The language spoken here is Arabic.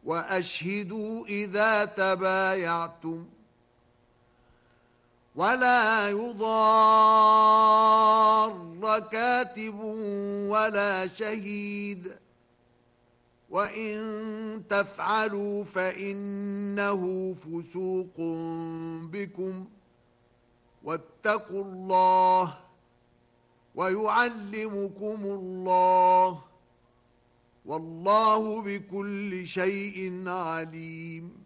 وأشهدوا إذا تبايعتم ولا يضار كاتب ولا شهيد وإن تفعلوا فإنه فسوق بكم واتقوا الله ويعلمكم الله والله بكل شيء عليم